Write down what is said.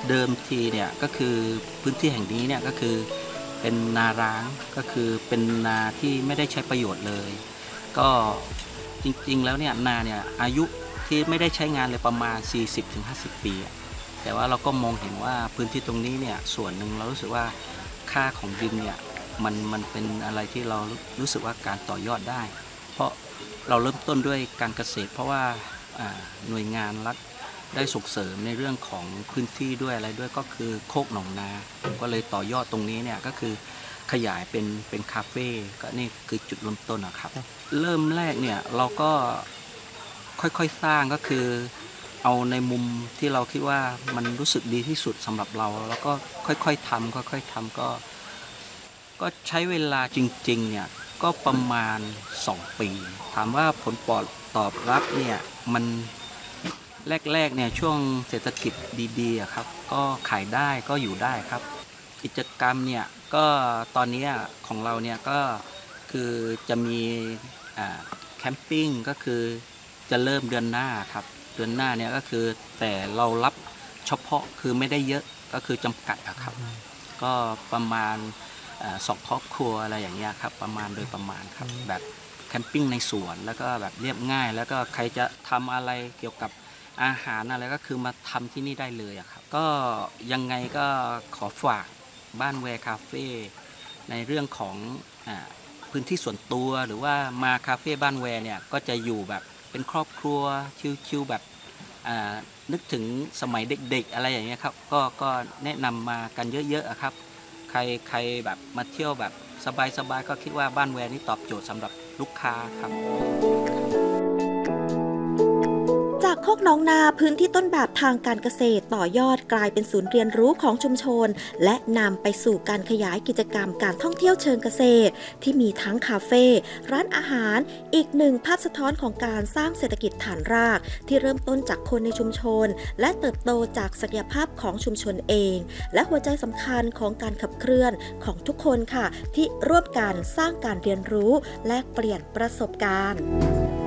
เดิมทีเนี่ยก็คือพื้นที่แห่งนี้เนี่ยก็คือเป็นนาร้างก็คือเป็นนาที่ไม่ได้ใช้ประโยชน์เลยก็จริงๆแล้วเนี่ยนาเนี่ยอายุที่ไม่ได้ใช้งานเลยประมาณ 40-50 ปีแต่ว่าเราก็มองเห็นว่าพื้นที่ตรงนี้เนี่ยส่วนหนึ่งเรารู้สึกว่าค่าของดินเนี่ยมันเป็นอะไรที่เรารู้สึกว่าการต่อยอดได้เพราะเราเริ่มต้นด้วยการเกษตรเพราะว่าหน่วยงานรัฐได้ส่งเสริมในเรื่องของพื้นที่ด้วยอะไรด้วยก็คือโคกหนองนาผมก็เลยต่อยอดตรงนี้เนี่ยก็คือขยายเป็นคาเฟ่ก็นี่คือจุดเริ่มต้นนะครับเริ่มแรกเนี่ยเราก็ค่อยๆสร้างก็คือเอาในมุมที่เราคิดว่ามันรู้สึกดีที่สุดสำหรับเราแล้วก็ค่อยๆทำก็ใช้เวลาจริงๆเนี่ยก็ประมาณ2 ปีถามว่าผลตอบรับเนี่ยมันแรกๆเนี่ยช่วงเศรษฐกิจดีๆครับก็ขายได้ก็อยู่ได้ครับกิจกรรมเนี่ยก็ตอนนี้ของเราเนี่ยก็คือจะมีแคมปิ้งก็คือจะเริ่มเดือนหน้าครับเดือนหน้าเนี่ยก็คือแต่เรารับเฉพาะคือไม่ได้เยอะก็คือจำกัดครับก็ประมาณ2 ครอบครัวอะไรอย่างเงี้ยครับประมาณโดยประมาณครับแบบแคมปิ้งในสวนแล้วก็แบบเรียบง่ายแล้วก็ใครจะทำอะไรเกี่ยวกับอาหารอะไรก็คือมาทำที่นี่ได้เลยครับก็ยังไงก็ขอฝากบ้านแวร์คาเฟ่ในเรื่องของพื้นที่ส่วนตัวหรือว่ามาคาเฟ่บ้านแวร์เนี่ยก็จะอยู่แบบเป็นครอบครัวชิลๆแบบนึกถึงสมัยเด็กๆอะไรอย่างเงี้ยครับก็แนะนำมากันเยอะๆครับใครแบบมาเที่ยวแบบสบายๆก็คิดว่าบ้านแวร์นี่ตอบโจทย์สำหรับลูกค้าครับจากโคกหนองนาพื้นที่ต้นแบบทางการเกษตรต่อยอดกลายเป็นศูนย์เรียนรู้ของชุมชนและนำไปสู่การขยายกิจกรรมการท่องเที่ยวเชิงเกษตรที่มีทั้งคาเฟ่ร้านอาหารอีกหนึ่งภาพสะท้อนของการสร้างเศรษฐกิจฐานรากที่เริ่มต้นจากคนในชุมชนและเติบโตจากศักยภาพของชุมชนเองและหัวใจสำคัญของการขับเคลื่อนของทุกคนค่ะที่ร่วมกันสร้างการเรียนรู้แลกเปลี่ยนประสบการณ์